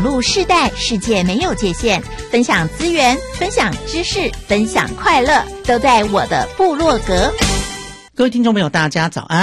络世代，世界没有界限，分享资源，分享知识，分享快乐，都在我的部落格。 各位听众朋友大家早安，